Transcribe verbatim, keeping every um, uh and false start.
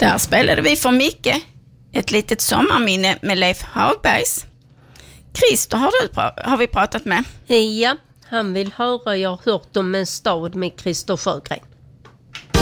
Där spelade vi för Micke ett litet sommarminne med Leif Hagbergs. Christer har, du, har vi pratat med. Ja, han vill höra, jag har hört om en stad med Christer Sjögren.